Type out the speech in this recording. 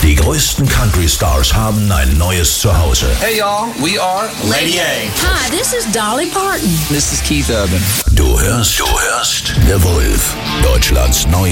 Die größten Country-Stars haben ein neues Zuhause. Hey y'all, we are Lady A. Hi, this is Dolly Parton. This is Keith Urban. Du hörst The Wolf, Deutschlands neues